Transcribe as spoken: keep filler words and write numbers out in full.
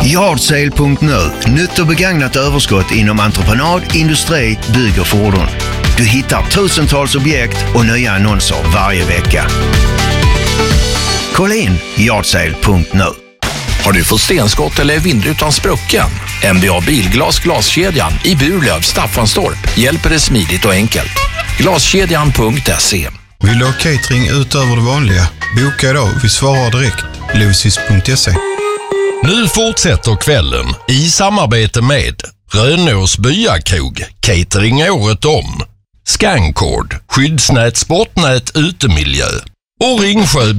Yardsale punkt nu. Nytt och begagnat överskott inom entreprenad, industri, bygg och fordon. Du hittar tusentals objekt och nya annonser varje vecka. Kolla in Yardsale punkt nu. Har du fått stenskott eller vindrutan sprucken? M B A Bilglas glaskedjan i Burlöv, Staffanstorp hjälper dig smidigt och enkelt. Glaskedjan punkt se. Vill du ha catering utöver det vanliga? Boka idag, vi svarar direkt. Lucis punkt se. Nu fortsätter kvällen i samarbete med Rönås Byakrog, catering året om. Scancord, skyddsnät, sportnät, utemiljö och Ringsjö